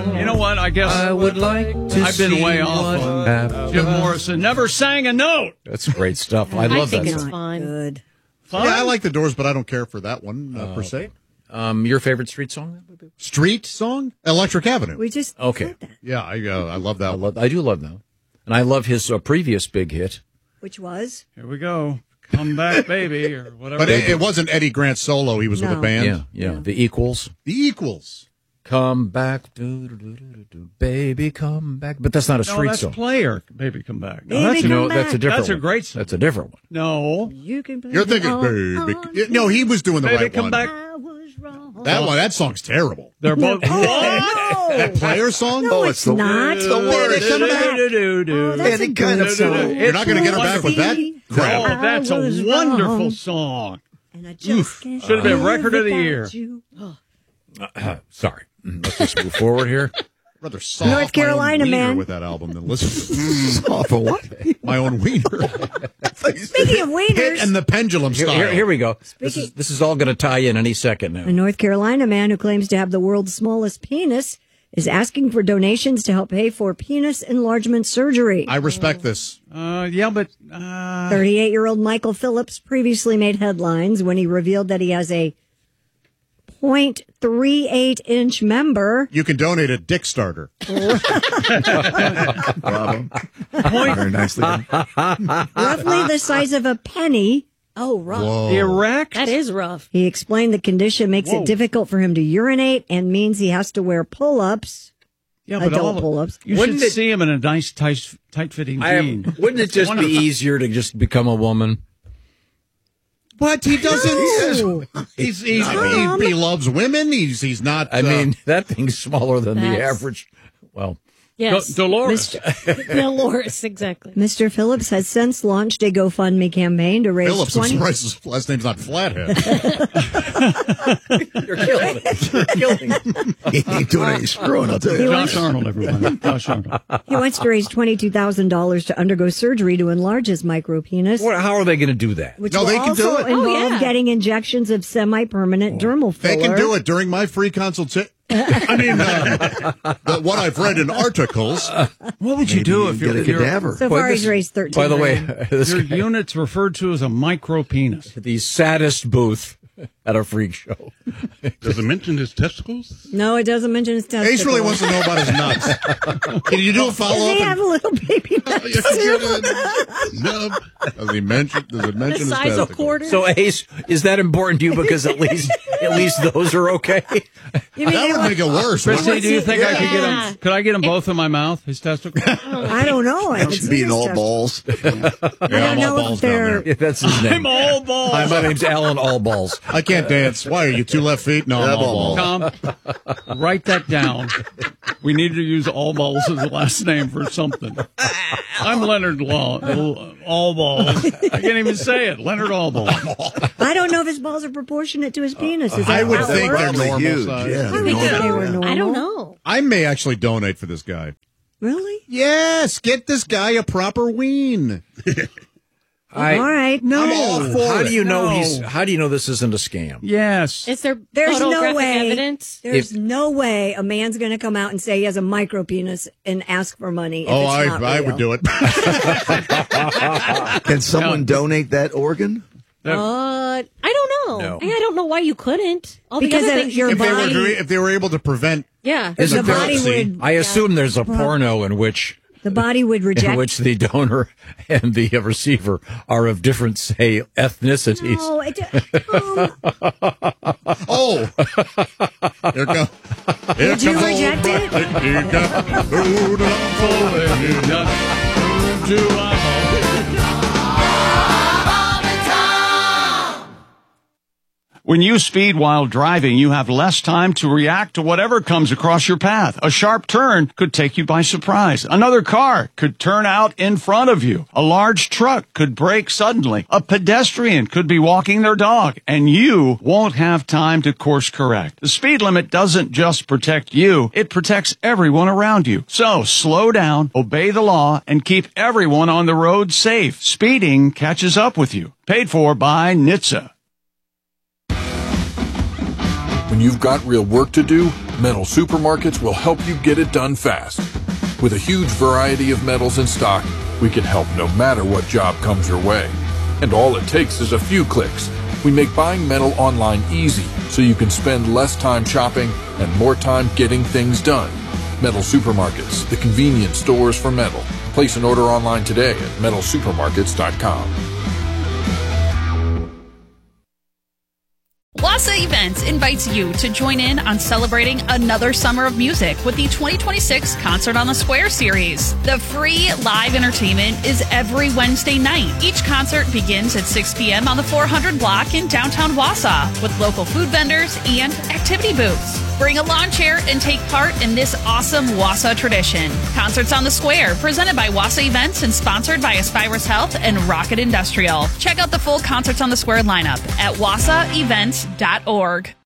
You know what? I guess I would like to I've been see way off what on Jim Morrison. Never sang a note. That's great stuff. I love think that it's song. fun. Good. Fun? Yeah, I like the Doors, but I don't care for that one per se. Your favorite street song? Street song? Electric Avenue. We just Okay. said that. Yeah, I love that one. I do love that. And I love his previous big hit. Which was? Here we go. Come back, baby, or whatever. But it wasn't Eddie Grant solo. He was with a band. Yeah. The Equals. The Equals. Come back, baby, come back. But that's not a street that's song. Player, baby, come back. No, Baby, that's come back. That's a different That's a one. great song. That's a different one. No. You can play You're thinking, baby. No, he was doing the Baby, right come one. back. I was wrong. That song's terrible. They're both. That Player song? No, it's not. the word. Oh, that's a good song. You're not going to get her back with that crap. Oh, that's I was a wonderful wrong. song. And I just can't Should have been live record of the without year. you. Sorry. Let's just move forward here. Rather soft North Carolina, my own wiener man. with that album than listen to Soft for what? my own wiener. Speaking of wieners, Hit and the pendulum style. Here we go. This is all going to tie in any second now. a North Carolina man who claims to have the world's smallest penis is asking for donations to help pay for penis enlargement surgery. I respect this. Yeah, but 38-year-old Michael Phillips previously made headlines when he revealed that he has a 0.38-inch member. You can donate a dick starter. Bravo. Very nicely done. Roughly the size of a penny. Oh, rough. Whoa. erect. That is rough. He explained the condition makes it difficult for him to urinate and means he has to wear pull-ups. Yeah, adult pull-ups. You Wouldn't should it- see him in a nice, tight-fitting jean. Wouldn't it just be easier to just become a woman? But he doesn't. No. He loves women. He's not. I mean, that thing's smaller than the That's- average. Well, Yes. Dolores. Dolores, exactly. Mr. Phillips has since launched a GoFundMe campaign to raise Phillips. I'm 20. surprised his last name's not Flathead. you're killing it. You're killing it. He ain't doing any screwing, I'll tell you. Josh Arnold, everyone. Josh Arnold. He wants to raise $22,000 to undergo surgery to enlarge his micropenis, How are they going to do that? which No, will they can do also it. involve yeah. getting injections of semi-permanent dermal filler. They can do it during my free consultation. I mean, what I've read in articles. What would you do if Get a your cadaver. So far, he's raised 13. By the way, this your guy, unit's referred to as a micro penis? the saddest booth at a freak show. Does it mention his testicles? No, it doesn't mention his testicles. Ace really wants to know about his nuts. Can you do a follow Does he up? have a little baby nuts? No. Does it mention The his size of testicles? quarters. So, Ace, is that important to you? Because at least those are okay. You mean That would make it worse. Christy, do you think I could get Yeah. him? Could I get him both in my mouth? His testicles? I don't know. I haven't Should seen be his in all testicles. balls. I don't know if they're. Yeah, that's his name. I'm all balls. Hi, my name's Alan Allballs. I can't dance. Why are you 2 left feet? No, I'm Yeah, all ball. balls. Tom, write that down. We need to use all balls as the last name for something. I'm Leonard Law. All balls. I can't even say it. Leonard Allballs. I don't know if his balls are proportionate to his penis. Is that I would how it think works? they're Probably normal huge. size. Yeah, I would think they were normal. I don't know. I may actually donate for this guy. Really? Yes, get this guy a proper ween. All right. I'm all for How it. do you know No. How do you know this isn't a scam? Yes. Is there There's no photographic way. evidence? There's no way a man's going to come out and say he has a micro penis and ask for money. If Oh, it's not I real. would do it. Can someone donate that organ? I don't know. No. I don't know why you couldn't. All the Because other of things your you body- if they were able to prevent Yeah. Is The it body epilepsy, would. I assume there's a porno in which The body would reject. the donor and the receiver are of different, say, ethnicities. No, oh, here come. Would you reject it? When you speed while driving, you have less time to react to whatever comes across your path. A sharp turn could take you by surprise. Another car could turn out in front of you. A large truck could brake suddenly. A pedestrian could be walking their dog, and you won't have time to course correct. The speed limit doesn't just protect you, it protects everyone around you. So slow down, obey the law, and keep everyone on the road safe. Speeding catches up with you. Paid for by NHTSA. When you've got real work to do, Metal Supermarkets will help you get it done fast. With a huge variety of metals in stock, we can help no matter what job comes your way. And all it takes is a few clicks. We make buying metal online easy so you can spend less time shopping and more time getting things done. Metal Supermarkets, the convenience stores for metal. Place an order online today at metalsupermarkets.com. Wassa Events invites you to join in on celebrating another summer of music with the 2026 Concert on the Square series. The free live entertainment is every Wednesday night. Each concert begins at 6 p.m. on the 400 block in downtown Wausau with local food vendors and activity booths. Bring a lawn chair and take part in this awesome Wausau tradition. Concerts on the Square, presented by Wassa Events and sponsored by Aspirus Health and Rocket Industrial. Check out the full Concerts on the Square lineup at wassaevents.org.